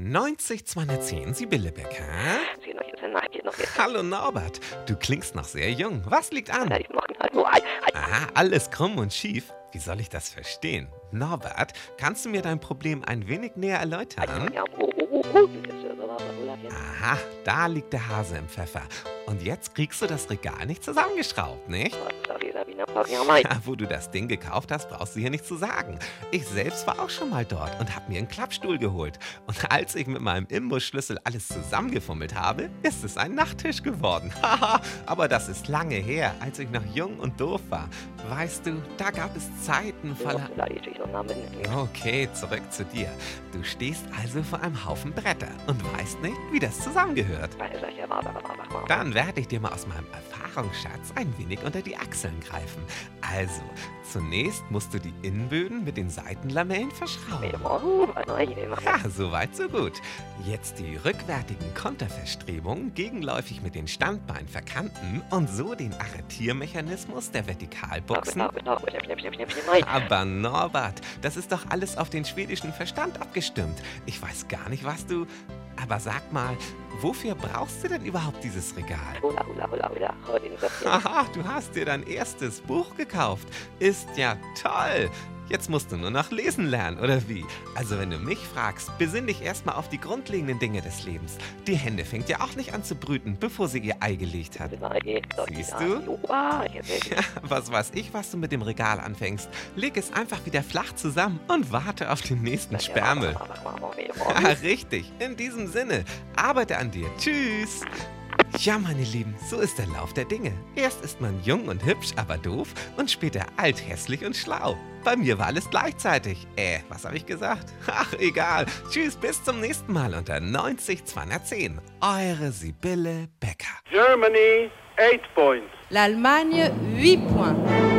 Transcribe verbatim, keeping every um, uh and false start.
neunzig zweihundertzehn, Sibylle Becker. Hallo Norbert, du klingst noch sehr jung. Was liegt an? Aha, alles krumm und schief. Wie soll ich das verstehen? Norbert, kannst du mir dein Problem ein wenig näher erläutern? Aha, da liegt der Hase im Pfeffer. Und jetzt kriegst du das Regal nicht zusammengeschraubt, nicht? Ja, wo du das Ding gekauft hast, brauchst du hier nicht zu sagen. Ich selbst war auch schon mal dort und habe mir einen Klappstuhl geholt. Und als ich mit meinem Imbusschlüssel alles zusammengefummelt habe, ist es ein Nachttisch geworden. Haha, aber das ist lange her, als ich noch jung und doof war. Weißt du, da gab es Zeiten voller... Okay, zurück zu dir. Du stehst also vor einem Haufen Bretter und weißt nicht, wie das zusammengehört. Dann werde ich dir mal aus meinem Erfahrungsschatz ein wenig unter die Achseln greifen. Also, zunächst musst du die Innenböden mit den Seitenlamellen verschrauben. Ja, soweit so gut. Jetzt die rückwärtigen Konterverstrebungen gegenläufig mit den Standbeinen verkanten und so den Arretiermechanismus der Vertikalbuchsen. Aber Norbert, das ist doch alles auf den schwedischen Verstand abgestimmt. Ich weiß gar nicht, was du... Aber sag mal, wofür brauchst du denn überhaupt dieses Regal? Haha, du hast dir dein erstes Buch gekauft. Ist ja toll. Jetzt musst du nur noch lesen lernen, oder wie? Also wenn du mich fragst, besinn dich erstmal auf die grundlegenden Dinge des Lebens. Die Henne fängt ja auch nicht an zu brüten, bevor sie ihr Ei gelegt hat. Siehst du? Ja, was weiß ich, was du mit dem Regal anfängst. Leg es einfach wieder flach zusammen und warte auf den nächsten Sperrmüll. Ja, richtig. In diesem Sinne, arbeite an dir. Tschüss. Ja, meine Lieben, so ist der Lauf der Dinge. Erst ist man jung und hübsch, aber doof und später alt, hässlich und schlau. Bei mir war alles gleichzeitig. Äh, was habe ich gesagt? Ach, egal. Tschüss, bis zum nächsten Mal unter neunzig zweihundertzehn. Eure Sibylle Becker. Germany, eight points. L'Allemagne, huit points.